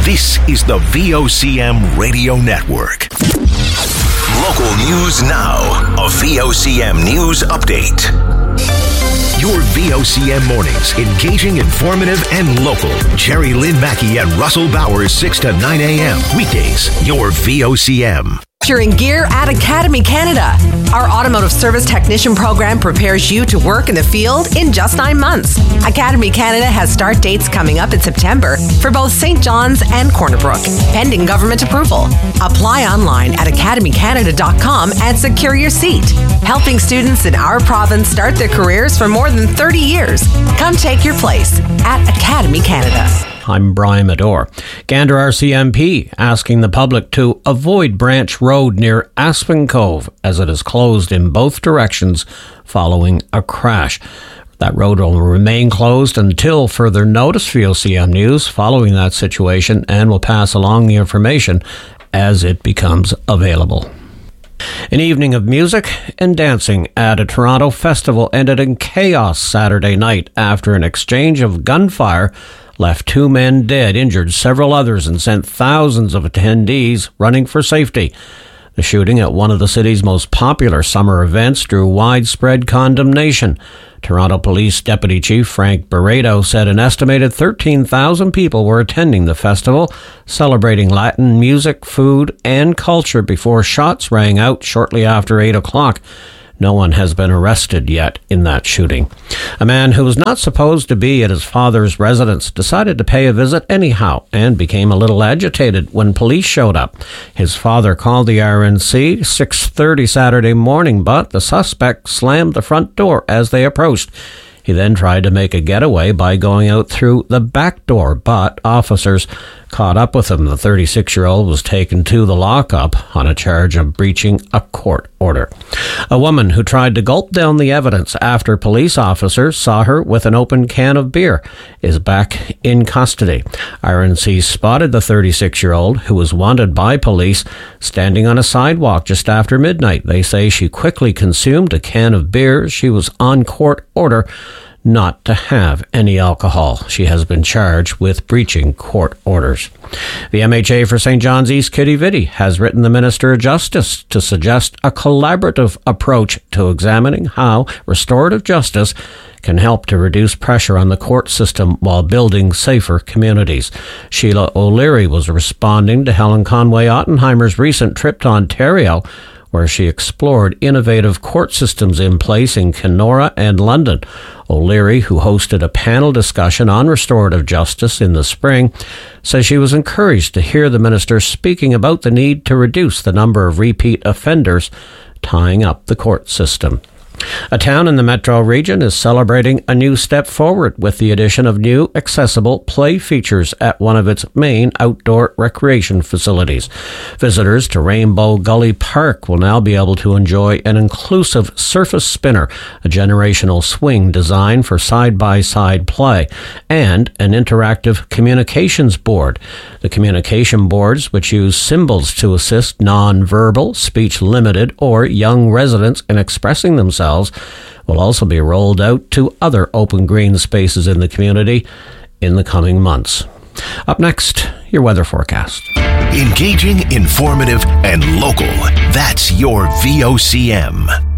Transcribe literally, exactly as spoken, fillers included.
This is the V O C M Radio Network. Local news now. A V O C M News Update. Your V O C M mornings, engaging, informative, and local. Jerry Lynn Mackey and Russell Bowers, six to nine a.m. Weekdays, your V O C M. You're in gear at Academy Canada. Our automotive service technician program prepares you to work in the field in just nine months. Academy Canada has start dates coming up in September for both Saint John's and Corner Brook, pending government approval. Apply online at academy canada dot com and secure your seat. Helping students in our province start their careers for more than thirty years. Come take your place at Academy Canada. I'm Brian Medore. Gander R C M P asking the public to avoid Branch Road near Aspen Cove as it is closed in both directions following a crash. That road will remain closed until further notice. V O C M News following that situation and will pass along the information as it becomes available. An evening of music and dancing at a Toronto festival ended in chaos Saturday night after an exchange of gunfire left two men dead, injured several others, and sent thousands of attendees running for safety. The shooting at one of the city's most popular summer events drew widespread condemnation. Toronto Police Deputy Chief Frank Barreto said an estimated thirteen thousand people were attending the festival, celebrating Latin music, food, and culture before shots rang out shortly after eight o'clock. No one has been arrested yet in that shooting. A man who was not supposed to be at his father's residence decided to pay a visit anyhow and became a little agitated when police showed up. His father called the R N C six thirty Saturday morning, but the suspect slammed the front door as they approached. He then tried to make a getaway by going out through the back door, but officers caught up with him. The thirty-six-year-old was taken to the lockup on a charge of breaching a court order. A woman who tried to gulp down the evidence after police officers saw her with an open can of beer is back in custody. R N C spotted the thirty-six-year-old, who was wanted by police, standing on a sidewalk just after midnight. They say she quickly consumed a can of beer. She was on court order not to have any alcohol. She has been charged with breaching court orders. The M H A for Saint John's East Kitty Vitty has written the Minister of Justice to suggest a collaborative approach to examining how restorative justice can help to reduce pressure on the court system while building safer communities. Sheila O'Leary was responding to Helen Conway Ottenheimer's recent trip to Ontario, where she explored innovative court systems in place in Kenora and London. O'Leary, who hosted a panel discussion on restorative justice in the spring, says she was encouraged to hear the minister speaking about the need to reduce the number of repeat offenders tying up the court system. A town in the metro region is celebrating a new step forward with the addition of new accessible play features at one of its main outdoor recreation facilities. Visitors to Rainbow Gully Park will now be able to enjoy an inclusive surface spinner, a generational swing designed for side-by-side play, and an interactive communications board. The communication boards, which use symbols to assist non-verbal, speech-limited, or young residents in expressing themselves, will also be rolled out to other open green spaces in the community in the coming months. Up next, your weather forecast. Engaging, informative, and local. That's your V O C M.